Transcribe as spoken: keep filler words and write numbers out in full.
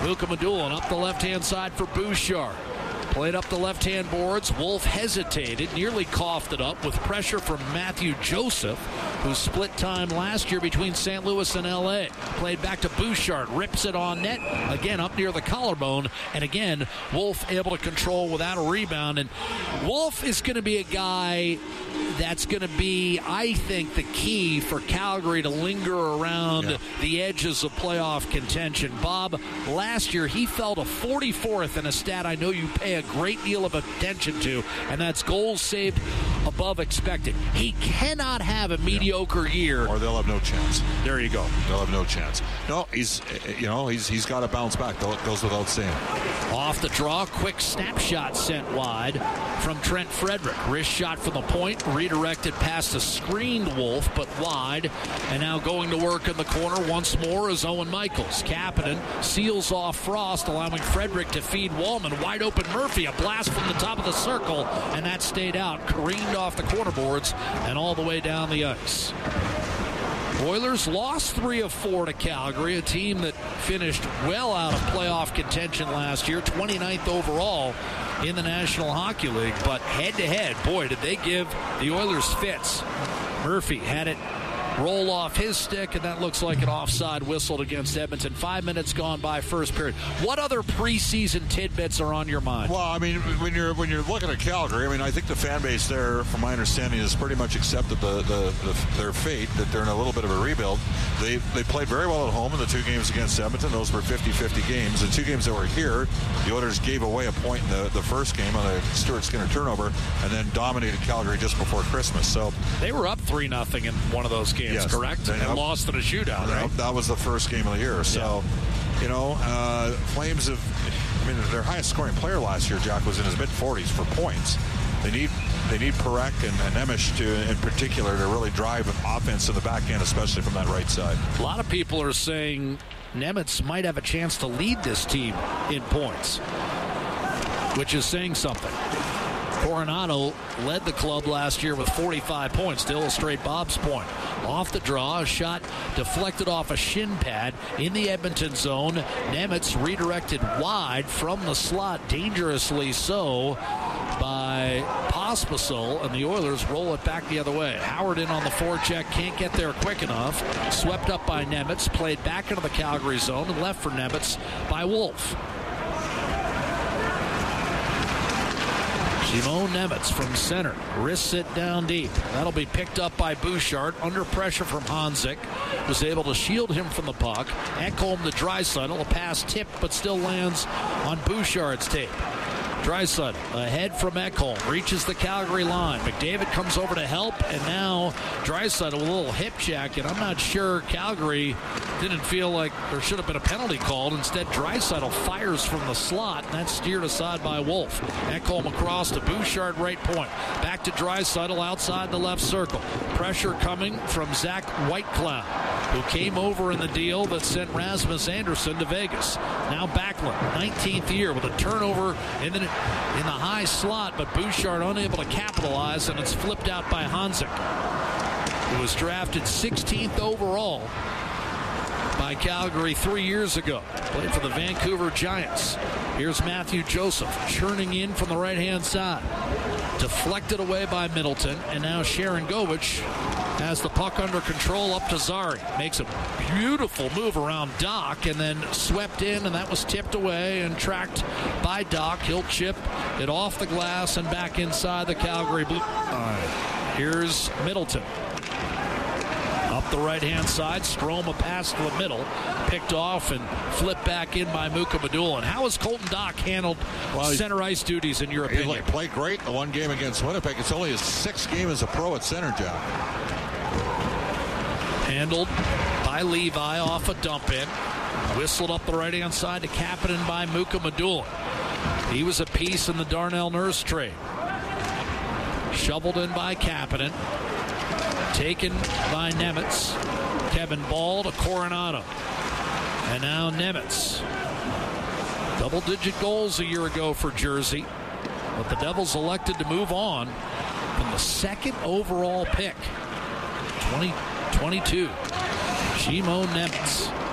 Mukamadulin up the left-hand side for Bouchard. Played up the left-hand boards. Wolf hesitated, nearly coughed it up with pressure from Matthew Joseph, who split time last year between Saint Louis and L A. Played back to Bouchard, rips it on net, again up near the collarbone, and again, Wolf able to control without a rebound. And Wolf is going to be a guy that's going to be, I think, the key for Calgary to linger around yeah. the edges of playoff contention. Bob, last year he fell to forty-fourth in a stat I know you pay a great deal of attention to, and that's goals saved above expected. He cannot have a mediocre yeah. year, or they'll have no chance. There you go. They'll have no chance. No, he's you know he's he's got to bounce back. That goes without saying. Off the draw, quick snapshot sent wide from Trent Frederick. Wrist shot from the point, redirected past a screened Wolf, but wide. And now going to work in the corner once more is Owen Michaels. Kapanen seals off Frost, allowing Frederick to feed Wallman. Wide open Murphy, a blast from the top of the circle, and that stayed out. Careened off the corner boards and all the way down the ice. Oilers lost three of four to Calgary, a team that finished well out of playoff contention last year, twenty-ninth overall in the National Hockey League. But head-to-head, boy, did they give the Oilers fits. Murphy had it roll off his stick, and that looks like an offside whistled against Edmonton. Five minutes gone by first period. What other preseason tidbits are on your mind? Well, I mean, when you're when you're looking at Calgary, I mean, I think the fan base there, from my understanding, has pretty much accepted the, the, the their fate, that they're in a little bit of a rebuild. They they played very well at home in the two games against Edmonton. Those were fifty-fifty games. The two games that were here, the Oilers gave away a point in the, the first game on a Stuart Skinner turnover, and then dominated Calgary just before Christmas. So they were up three nothing in one of those games. Yes, correct? And yep. lost in a shootout, right? Yep, that was the first game of the year. So, yeah. you know, uh, Flames have, I mean, their highest scoring player last year, Jack, was in his mid-forties for points. They need they need Parekh and, and Nemish to, in particular, to really drive offense in the back end, especially from that right side. A lot of people are saying Nemitz might have a chance to lead this team in points, which is saying something. Coronado led the club last year with forty-five points, to illustrate Bob's point. Off the draw, a shot deflected off a shin pad in the Edmonton zone. Nemitz redirected wide from the slot, dangerously so, by Pospisil, and the Oilers roll it back the other way. Howard in on the forecheck, can't get there quick enough. Swept up by Nemitz, played back into the Calgary zone, and left for Nemitz by Wolf. Simon Nemitz from center, wrists it down deep. That'll be picked up by Bouchard. Under pressure from Hanzik. Was able to shield him from the puck. Ekholm to Draisaitl. A pass tipped, but still lands on Bouchard's tape. Draisaitl ahead from Ekholm. Reaches the Calgary line. McDavid comes over to help, and now Draisaitl with a little hip check, and I'm not sure Calgary didn't feel like there should have been a penalty called. Instead, Draisaitl fires from the slot, and that's steered aside by Wolf. Ekholm across to Bouchard, right point. Back to Draisaitl outside the left circle. Pressure coming from Zach Whitecloud, who came over in the deal that sent Rasmus Andersson to Vegas. Now Backlund, nineteenth year, with a turnover in the in the high slot, but Bouchard unable to capitalize, and it's flipped out by Hanzik, who was drafted sixteenth overall by Calgary three years ago. Played for the Vancouver Giants. Here's Matthew Joseph churning in from the right-hand side. Deflected away by Middleton, and now Sharon Govich has the puck under control up to Zari. Makes a beautiful move around Doc, and then swept in, and that was tipped away and tracked by Doc. He'll chip it off the glass and back inside the Calgary blue. Right. Here's Middleton. Up the right-hand side, Strome a pass to the middle, picked off and flipped back in by Mukamadulin. How has Colton Doc handled well, center ice duties, in your opinion? He played great in the one game against Winnipeg. It's only his sixth game as a pro at center, Jack. Handled by Levi off a dump in. Whistled up the right-hand side to Kapanen by Mukamadulin. He was a piece in the Darnell Nurse trade. Shoveled in by Kapanen. Taken by Nemitz. Kevin Ball to Coronado. And now Nemitz. Double-digit goals a year ago for Jersey. But the Devils elected to move on from the second overall pick. twenty twenty-two. Shimon Nemitz.